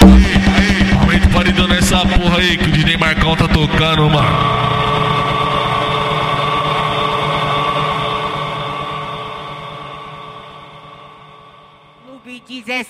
Aumenta o paredão nessa porra aí que o DJ Marcão tá tocando, mano. No 17